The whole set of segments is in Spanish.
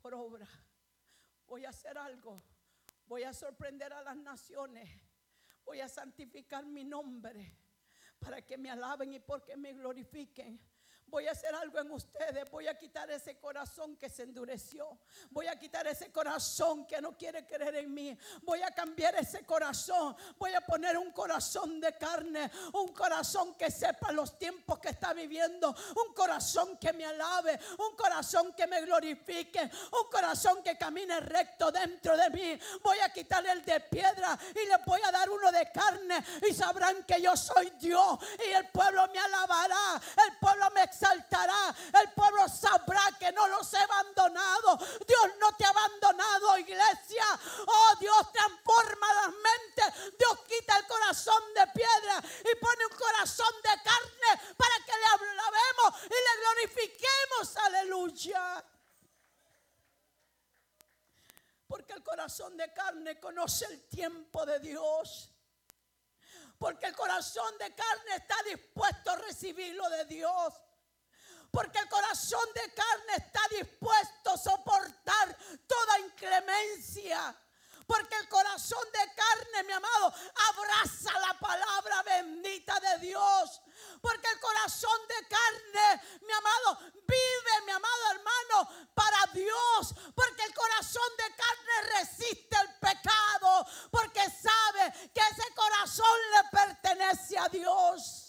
por obra. Voy a hacer algo. Voy a sorprender a las naciones. Voy a santificar mi nombre para que me alaben y porque me glorifiquen. Voy a hacer algo en ustedes. Voy a quitar ese corazón que se endureció. Voy a quitar ese corazón que no quiere creer en mí. Voy a cambiar ese corazón. Voy a poner un corazón de carne. Un corazón que sepa los tiempos que está viviendo. Un corazón que me alabe. Un corazón que me glorifique. Un corazón que camine recto dentro de mí. Voy a quitar el de piedra y le voy a dar uno de carne. Y sabrán que yo soy Dios. Y el pueblo me alabará. El pueblo me exaltará. El pueblo sabrá que no los he abandonado. Dios no te ha abandonado, iglesia. Oh, Dios transforma las mentes. Dios quita el corazón de piedra y pone un corazón de carne para que le alabemos y le glorifiquemos. Aleluya. Porque el corazón de carne conoce el tiempo de Dios. Porque el corazón de carne está dispuesto a recibirlo de Dios. Porque el corazón de carne está dispuesto a soportar toda inclemencia. Porque el corazón de carne, mi amado, abraza la palabra bendita de Dios. Porque el corazón de carne, mi amado, vive, mi amado hermano, para Dios. Porque el corazón de carne resiste el pecado. Porque sabe que ese corazón le pertenece a Dios.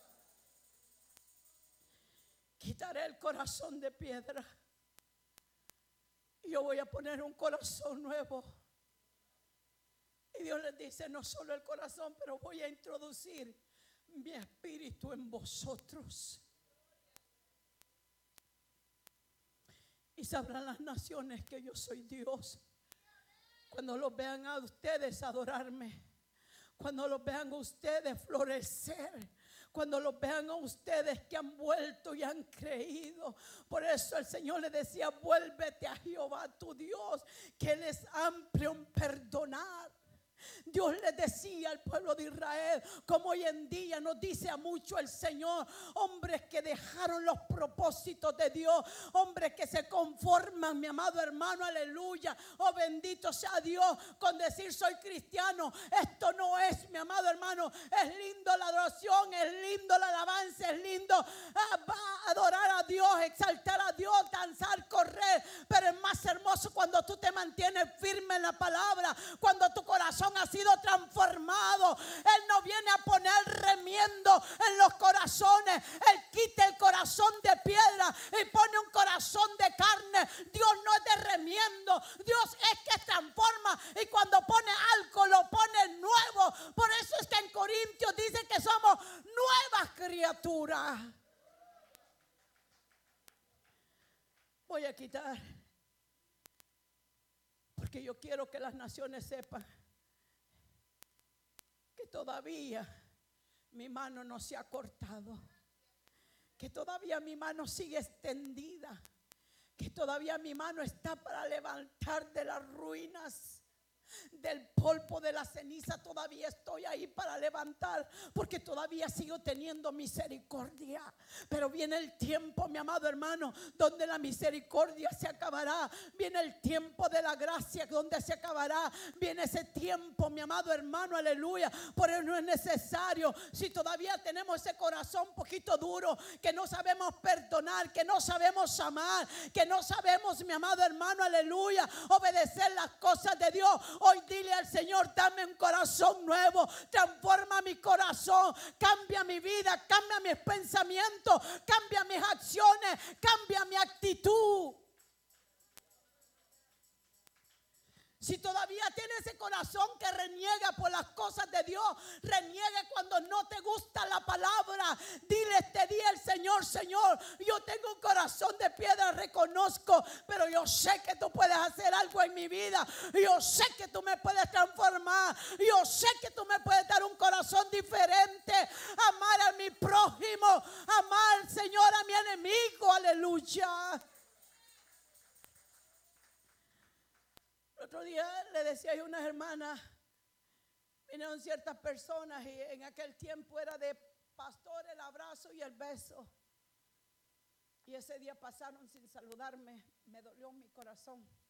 Quitaré el corazón de piedra y yo voy a poner un corazón nuevo. Y Dios les dice, no solo el corazón, pero voy a introducir mi espíritu en vosotros. Y sabrán las naciones que yo soy Dios cuando los vean a ustedes adorarme, cuando los vean a ustedes florecer, cuando los vean a ustedes que han vuelto y han creído. Por eso el Señor le decía, vuélvete a Jehová tu Dios, que Él es amplio en perdonar. Dios les decía al pueblo de Israel, como hoy en día nos dice a mucho el Señor, hombres que dejaron los propósitos de Dios, hombres que se conforman, mi amado hermano, aleluya, oh bendito sea Dios, con decir soy cristiano. Esto no es, mi amado hermano, es lindo la adoración, es lindo la alabanza, es lindo adorar a Dios, exaltar a Dios, danzar, correr, pero es más hermoso cuando tú te mantienes firme en la palabra, cuando tu corazón ha sido transformado. Él no viene a poner remiendo en los corazones. Él quita el corazón de piedra y pone un corazón de carne. Dios no es de remiendo. Dios es que transforma, y cuando pone algo lo pone nuevo. Por eso es que en Corintios dice que somos nuevas criaturas. Voy a quitar, porque yo quiero que las naciones sepan que todavía mi mano no se ha cortado, que todavía mi mano sigue extendida, que todavía mi mano está para levantar de las ruinas, del polvo, de la ceniza. Todavía estoy ahí para levantar, porque todavía sigo teniendo misericordia. Pero viene el tiempo, mi amado hermano, donde la misericordia se acabará. Viene el tiempo de la gracia donde se acabará. Viene ese tiempo, mi amado hermano, aleluya. Por eso no es necesario, si todavía tenemos ese corazón un poquito duro, que no sabemos perdonar, que no sabemos amar, que no sabemos, mi amado hermano, aleluya, obedecer las cosas de Dios. Hoy dile al Señor, dame un corazón nuevo, transforma mi corazón, cambia mi vida, cambia mis pensamientos, cambia mis acciones, cambia mi actitud. Si todavía tienes ese corazón que reniega por las cosas de Dios, reniega cuando no te gusta la palabra, dile este día al Señor, Señor, yo tengo un corazón de piedra, reconozco, pero yo sé que tú puedes hacer algo en mi vida, yo sé que tú me puedes transformar, yo sé que tú me puedes dar un corazón diferente, amar a mi prójimo, amar, Señor, a mi enemigo, aleluya. Otro día le decía yo a unas hermanas, vinieron ciertas personas y en aquel tiempo era de pastor el abrazo y el beso. Y ese día pasaron sin saludarme. Me dolió mi corazón.